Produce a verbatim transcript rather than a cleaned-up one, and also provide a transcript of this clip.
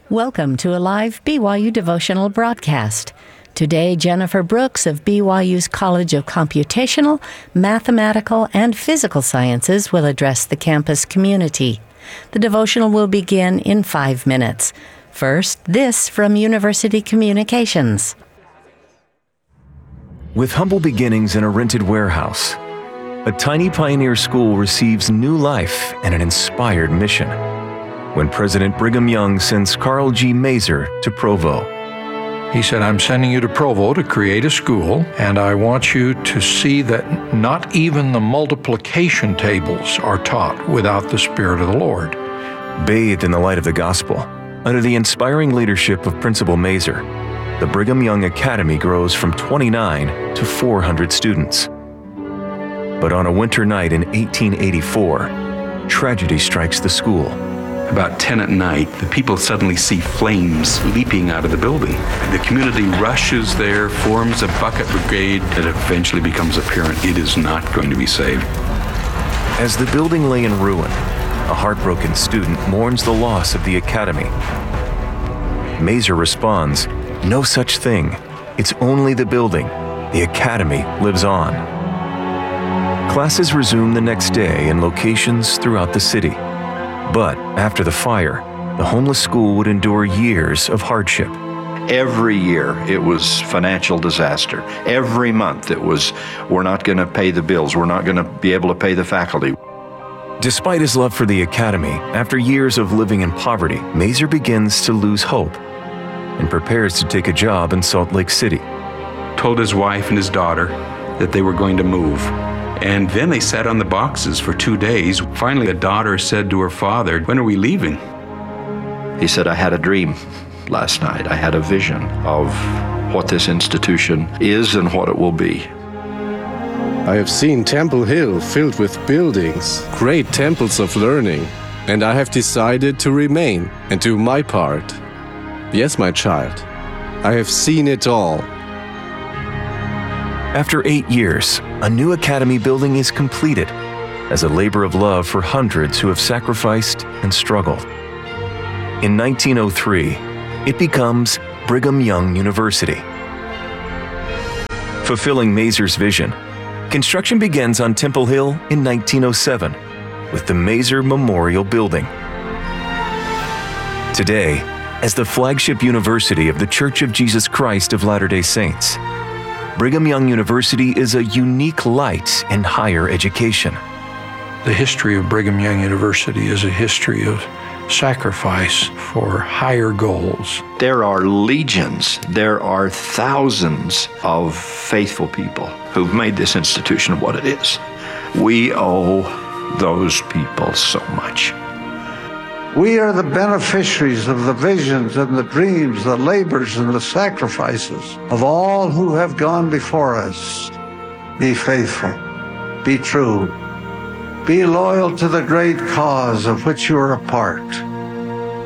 Welcome to a live B Y U devotional broadcast. Today, Jennifer Brooks of B Y U's College of Computational, Mathematical, and Physical Sciences will address the campus community. The devotional will begin in five minutes. First, this from University Communications. With humble beginnings in a rented warehouse, a tiny pioneer school receives new life and an inspired mission when President Brigham Young sends Carl G. Maser to Provo. He said, I'm sending you to Provo to create a school, and I want you to see that not even the multiplication tables are taught without the Spirit of the Lord. Bathed in the light of the gospel, under the inspiring leadership of Principal Maser, the Brigham Young Academy grows from twenty-nine to four hundred students. But on a winter night in eighteen eighty-four, tragedy strikes the school. About ten at night, the people suddenly see flames leaping out of the building. The community rushes there, forms a bucket brigade. It eventually becomes apparent it is not going to be saved. As the building lay in ruin, a heartbroken student mourns the loss of the academy. Maser responds, "No such thing. It's only the building. The academy lives on." Classes resume the next day in locations throughout the city. But after the fire, the homeless school would endure years of hardship. Every year it was financial disaster. Every month it was, we're not going to pay the bills. We're not going to be able to pay the faculty. Despite his love for the academy, after years of living in poverty, Maser begins to lose hope and prepares to take a job in Salt Lake City. Told his wife and his daughter that they were going to move. And then they sat on the boxes for two days. Finally, the daughter said to her father, "When are we leaving?" He said, I had a dream last night. I had a vision of what this institution is and what it will be. I have seen Temple Hill filled with buildings, great temples of learning, and I have decided to remain and do my part. Yes, my child, I have seen it all. After eight years, a new academy building is completed as a labor of love for hundreds who have sacrificed and struggled. In nineteen oh three, it becomes Brigham Young University. Fulfilling Maser's vision, construction begins on Temple Hill in nineteen oh seven with the Maser Memorial Building. Today, as the flagship university of the Church of Jesus Christ of Latter-day Saints, Brigham Young University is a unique light in higher education. The history of Brigham Young University is a history of sacrifice for higher goals. There are legions, there are thousands of faithful people who've made this institution what it is. We owe those people so much. We are the beneficiaries of the visions and the dreams, the labors and the sacrifices of all who have gone before us. Be faithful, be true, be loyal to the great cause of which you are a part.